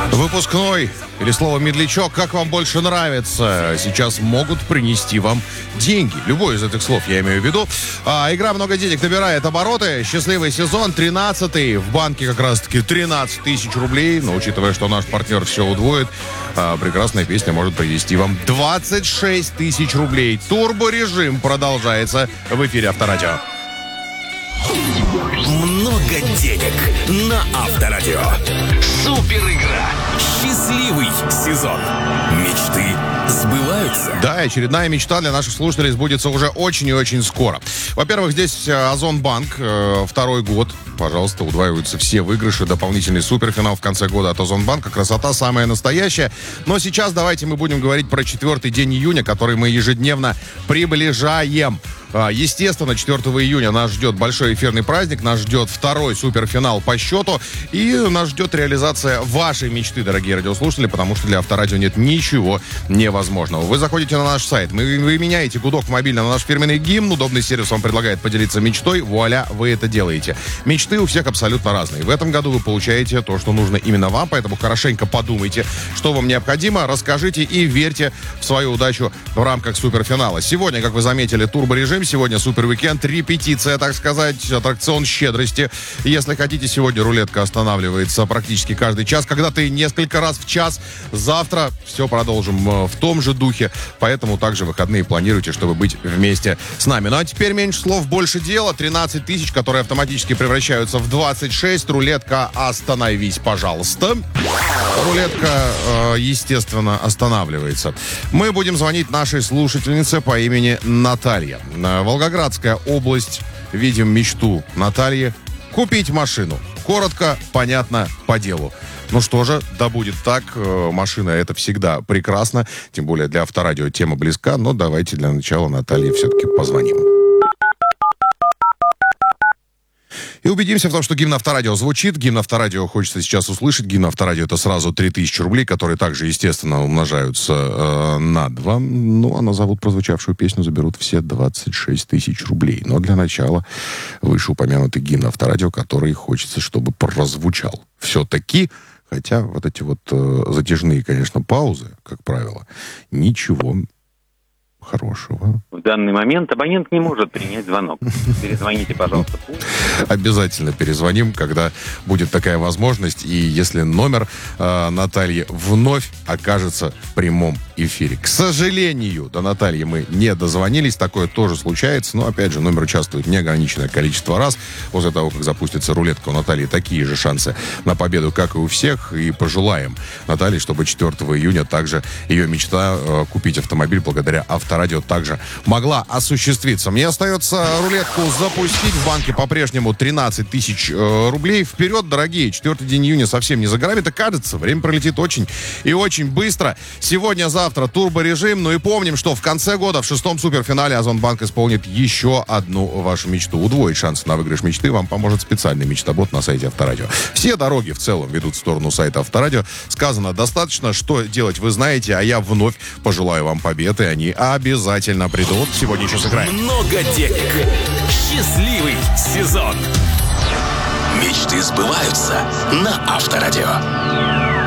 Выпускной или слово «медлячок», как вам больше нравится, сейчас могут принести вам деньги. Любой из этих слов я имею в виду. Игра «Много денег» набирает обороты. Счастливый сезон, 13-й. В банке как раз-таки 13 тысяч рублей. Но учитывая, что наш партнер все удвоит, прекрасная песня может принести вам 26 тысяч рублей. Турборежим продолжается в эфире Авторадио. Много денег на Авторадио. Супер игра. Счастливый сезон. Мечты сбываются. Да, очередная мечта для наших слушателей сбудется уже очень и очень скоро. Во-первых, здесь Озонбанк, второй год. Пожалуйста, удваиваются все выигрыши. Дополнительный суперфинал в конце года от Озонбанка. Красота самая настоящая. Но сейчас давайте мы будем говорить про 4-й день июня, который мы ежедневно приближаем. Естественно, 4 июня нас ждет большой эфирный праздник, нас ждет второй суперфинал по счету, и нас ждет реализация вашей мечты, дорогие радиослушатели, потому что для Авторадио нет ничего невозможного. Вы заходите на наш сайт, вы меняете гудок в мобильном на наш фирменный гимн, удобный сервис вам предлагает поделиться мечтой, вуаля, вы это делаете. Мечты у всех абсолютно разные. В этом году вы получаете то, что нужно именно вам, поэтому хорошенько подумайте, что вам необходимо, расскажите и верьте в свою удачу в рамках суперфинала. Сегодня, как вы заметили, турборежим. Сегодня супер-уикенд, репетиция, так сказать, аттракцион щедрости. Если хотите, сегодня рулетка останавливается практически каждый час, когда-то и несколько раз в час. Завтра все продолжим в том же духе, поэтому также выходные планируйте, чтобы быть вместе с нами. Ну а теперь меньше слов, больше дела. 13 тысяч, которые автоматически превращаются в 26. Рулетка, остановись, пожалуйста. Рулетка, естественно, останавливается. Мы будем звонить нашей слушательнице по имени Наталья. Волгоградская область. Видим мечту Натальи. Купить машину. Коротко, понятно, по делу. Ну что же, да будет так. Машина — это всегда прекрасно. Тем более для Авторадио тема близка. Но давайте для начала Наталье все-таки позвоним. И убедимся в том, что гимн Авторадио звучит. Гимн Авторадио хочется сейчас услышать. Гимн Авторадио — это сразу 3000 рублей, которые также, естественно, умножаются на 2. Ну, а на зовут прозвучавшую песню заберут все 26 тысяч рублей. Но для начала вышеупомянутый гимн Авторадио, который хочется, чтобы прозвучал. Все-таки, хотя вот эти вот затяжные, конечно, паузы, как правило, ничего хорошего. В данный момент абонент не может принять звонок. Перезвоните, пожалуйста. Обязательно перезвоним, когда будет такая возможность. И если номер Натальи вновь окажется в прямом эфире. К сожалению, до Натальи мы не дозвонились. Такое тоже случается. Но, опять же, номер участвует неограниченное количество раз. После того, как запустится рулетка, у Натальи такие же шансы на победу, как и у всех. И пожелаем Наталье, чтобы 4 июня также ее мечта купить автомобиль благодаря Авторадио также могла осуществиться. Мне остается рулетку запустить. В банке по-прежнему 13 тысяч рублей. Вперед, дорогие. 4 день июня совсем не за горами. Это кажется, время пролетит очень и очень быстро. Сегодня-завтра турборежим. Ну и помним, что в конце года в 6-м суперфинале Озонбанк исполнит еще одну вашу мечту. Удвоить шансы на выигрыш мечты вам поможет специальный мечтобот на сайте Авторадио. Все дороги в целом ведут в сторону сайта Авторадио. Сказано достаточно. Что делать, вы знаете. А я вновь пожелаю вам победы. Они обязательно придут. Сегодня еще сыграем. Много денег. Счастливый сезон. Мечты сбываются на Авторадио.